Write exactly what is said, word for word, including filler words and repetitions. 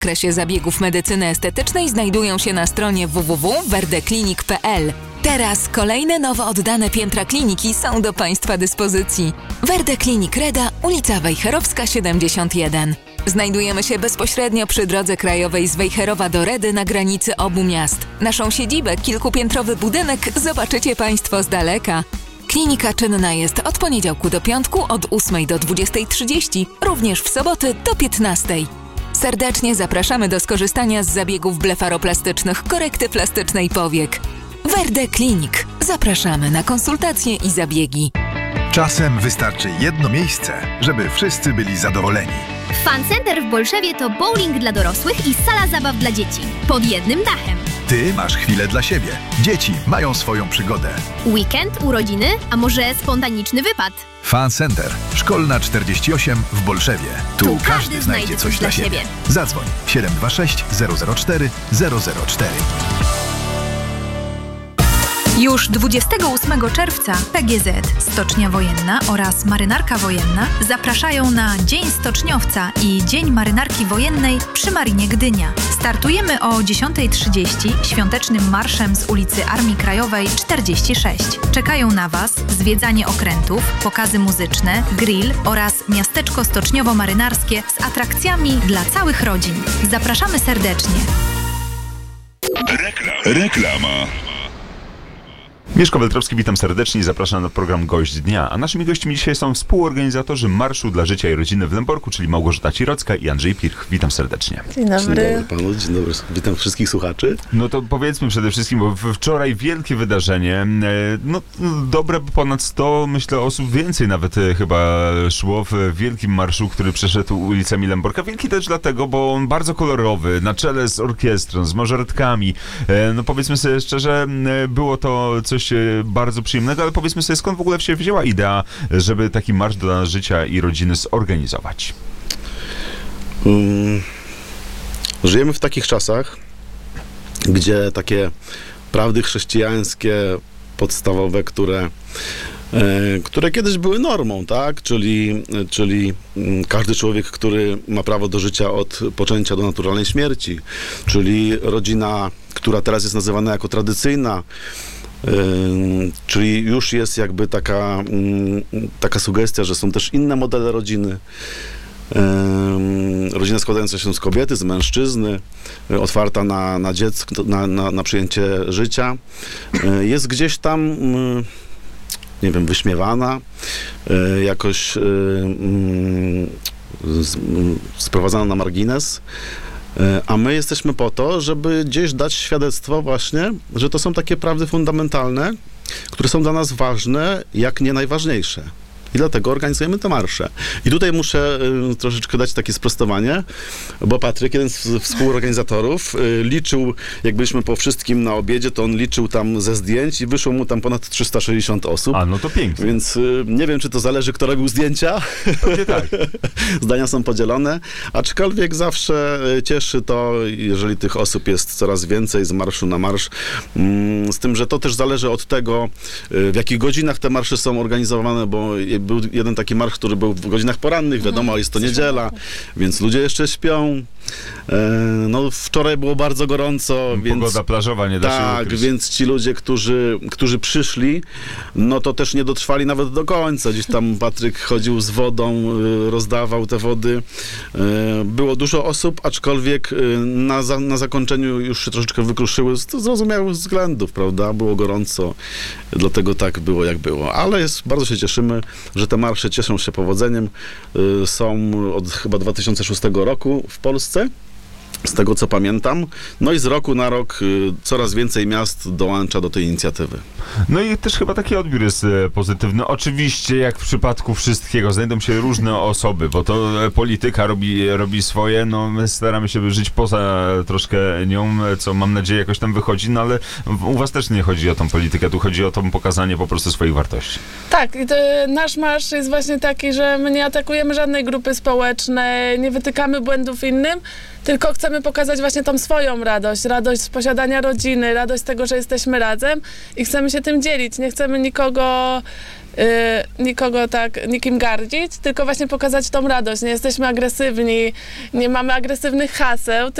zakresie zabiegów medycyny estetycznej znajdują się na stronie w w w kropka werdeklinik kropka p l. Teraz kolejne nowo oddane piętra kliniki są do Państwa dyspozycji. Werdeklinik Reda, ulica Wejherowska siedemdziesiąt jeden. Znajdujemy się bezpośrednio przy drodze krajowej z Wejherowa do Redy na granicy obu miast. Naszą siedzibę, kilkupiętrowy budynek, zobaczycie Państwo z daleka. Klinika czynna jest od poniedziałku do piątku od ósmej do dwudziestej trzydzieści, również w soboty do piętnastej. Serdecznie zapraszamy do skorzystania z zabiegów blefaroplastycznych, korekty plastycznej powiek. Verde Klinik. Zapraszamy na konsultacje i zabiegi. Czasem wystarczy jedno miejsce, żeby wszyscy byli zadowoleni. Fun Center w Bolszewie to bowling dla dorosłych i sala zabaw dla dzieci. Pod jednym dachem. Ty masz chwilę dla siebie. Dzieci mają swoją przygodę. Weekend, urodziny, a może spontaniczny wypad? Fun Center. Szkolna czterdzieści osiem w Bolszewie. Tu, tu każdy, każdy znajdzie coś dla siebie. siebie. Zadzwoń siedem dwa sześć zero zero cztery zero zero cztery. Już dwudziestego ósmego czerwca P G Z, Stocznia Wojenna oraz Marynarka Wojenna zapraszają na Dzień Stoczniowca i Dzień Marynarki Wojennej przy Marinie Gdynia. Startujemy o dziesiąta trzydzieści świątecznym marszem z ulicy Armii Krajowej czterdzieści sześć. Czekają na Was zwiedzanie okrętów, pokazy muzyczne, grill oraz miasteczko stoczniowo-marynarskie z atrakcjami dla całych rodzin. Zapraszamy serdecznie. Reklama. Mieszko Weltrowski, witam serdecznie i zapraszam na program Gość Dnia. A naszymi gośćmi dzisiaj są współorganizatorzy Marszu dla Życia i Rodziny w Lęborku, czyli Małgorzata Cirocka i Andrzej Pirch. Witam serdecznie. Dzień dobry. Dzień dobry panu, dzień dobry. Witam wszystkich słuchaczy. No to powiedzmy przede wszystkim, bo wczoraj wielkie wydarzenie, no dobre ponad sto, myślę, osób, więcej nawet chyba szło w wielkim marszu, który przeszedł ulicami Lęborka. Wielki też dlatego, bo on bardzo kolorowy, na czele z orkiestrą, z mażoretkami. No powiedzmy sobie szczerze, było to coś bardzo przyjemnego, ale powiedzmy sobie, skąd w ogóle się wzięła idea, żeby taki marsz dla życia i rodziny zorganizować? Hmm. Żyjemy w takich czasach, gdzie takie prawdy chrześcijańskie, podstawowe, które, e, które kiedyś były normą, tak? Czyli, czyli każdy człowiek, który ma prawo do życia od poczęcia do naturalnej śmierci, czyli rodzina, która teraz jest nazywana jako tradycyjna, Yy, czyli już jest jakby taka, yy, taka sugestia, że są też inne modele rodziny. Yy, rodzina składająca się z kobiety, z mężczyzny, yy, otwarta na, na dziecko, na, na, na przyjęcie życia. Yy, jest gdzieś tam, yy, nie wiem, wyśmiewana, yy, jakoś yy, yy, sprowadzana na margines. A my jesteśmy po to, żeby gdzieś dać świadectwo właśnie, że to są takie prawdy fundamentalne, które są dla nas ważne, jak nie najważniejsze. I dlatego organizujemy te marsze. I tutaj muszę y, troszeczkę dać takie sprostowanie, bo Patryk, jeden z współorganizatorów, y, liczył, jak byliśmy po wszystkim na obiedzie, to on liczył tam ze zdjęć i wyszło mu tam ponad trzysta sześćdziesiąt osób. A, no to pięknie. Więc y, nie wiem, czy to zależy, kto robił zdjęcia. Pewnie tak. Zdania są podzielone, aczkolwiek zawsze cieszy to, jeżeli tych osób jest coraz więcej z marszu na marsz, mm, z tym, że to też zależy od tego, y, w jakich godzinach te marsze są organizowane, bo był jeden taki marsz, który był w godzinach porannych, wiadomo, jest to niedziela, więc ludzie jeszcze śpią. No wczoraj było bardzo gorąco, więc... Pogoda plażowa, nie da się Tak, ukryć. więc ci ludzie, którzy, którzy przyszli, no to też nie dotrwali nawet do końca. Gdzieś tam Patryk chodził z wodą, rozdawał te wody. Było dużo osób, aczkolwiek na, za, na zakończeniu już się troszeczkę wykruszyły z zrozumiałych względów, prawda? Było gorąco, dlatego tak było, jak było. Ale jest, bardzo się cieszymy, że te marsze cieszą się powodzeniem. Są od chyba dwa tysiące szóstego roku w Polsce, z tego co pamiętam. No i z roku na rok y, coraz więcej miast dołącza do tej inicjatywy. No i też chyba taki odbiór jest e, pozytywny. Oczywiście, jak w przypadku wszystkiego, znajdą się różne osoby, bo to e, polityka robi, robi swoje. No my staramy się żyć poza troszkę nią, co mam nadzieję jakoś tam wychodzi, no ale w, u was też nie chodzi o tą politykę, tu chodzi o to pokazanie po prostu swoich wartości. Tak, i to, nasz marsz jest właśnie taki, że my nie atakujemy żadnej grupy społecznej, nie wytykamy błędów innym, tylko chcemy pokazać właśnie tą swoją radość, radość z posiadania rodziny, radość z tego, że jesteśmy razem i chcemy się tym dzielić. Nie chcemy nikogo y, nikogo tak, nikim gardzić, tylko właśnie pokazać tą radość. Nie jesteśmy agresywni, nie mamy agresywnych haseł,